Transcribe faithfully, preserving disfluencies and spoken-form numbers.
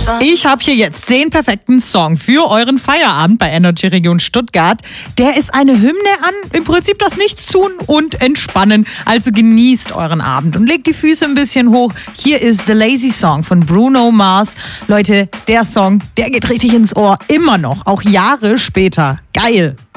Ich habe hier jetzt den perfekten Song für euren Feierabend bei Energy Region Stuttgart. Der ist eine Hymne an im Prinzip das Nichtstun und Entspannen. Also genießt euren Abend und legt die Füße ein bisschen hoch. Hier ist The Lazy Song von Bruno Mars. Leute, der Song, der geht richtig ins Ohr. Immer noch, auch Jahre später. Geil.